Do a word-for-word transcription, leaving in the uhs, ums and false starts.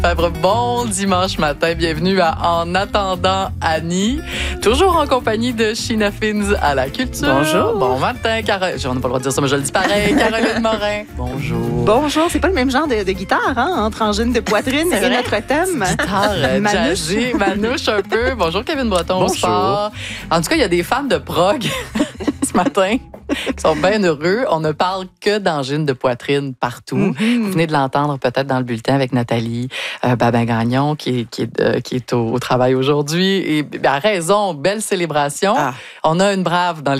Favre, bon dimanche matin. Bienvenue à En attendant Annie. Toujours en compagnie de Sheena Fins à la culture. Bonjour. Bon matin, Caroline. On n'a pas le droit de dire ça, mais je le dis pareil. Caroline Morin. Bonjour. Bonjour. C'est pas le même genre de, de guitare, hein, entre angine de poitrine et notre thème. Guitare euh, Manouche. jazzée, manouche un peu. Bonjour, Kevin Breton. Bonjour. Au sport. En tout cas, il y a des fans de prog ce matin qui sont bien heureux. On ne parle que d'angine de poitrine partout. Mm-hmm. Vous venez de l'entendre peut-être dans le bulletin avec Nathalie euh, Babin-Gagnon qui est, qui est, euh, qui est au, au travail aujourd'hui. Et à raison, belle célébration. Ah. On a une brave dans